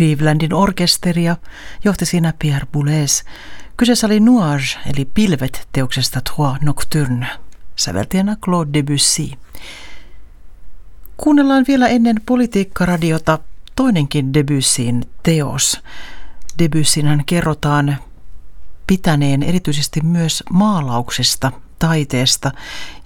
Clevelandin orkesteria johti siinä Pierre Boulez. Kyseessä oli Nuage eli Pilvet teoksesta Trois Nocturnes, säveltäjänä Claude Debussy. Kuunnellaan vielä ennen Politiikka-radiota toinenkin Debussyn teos. Debussynhän kerrotaan pitäneen erityisesti myös maalauksesta, taiteesta